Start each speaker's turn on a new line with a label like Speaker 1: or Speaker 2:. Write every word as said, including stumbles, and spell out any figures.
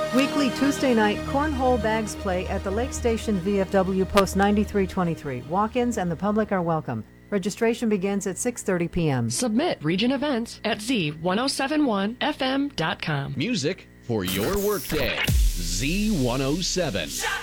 Speaker 1: Weekly Tuesday night cornhole bags play at the Lake Station V F W Post ninety-three twenty-three. Walk-ins and the public are welcome. Registration begins at six thirty p.m.
Speaker 2: Submit Region Events at z ten seventy-one f m dot com.
Speaker 3: Music for your workday. Z one oh seven.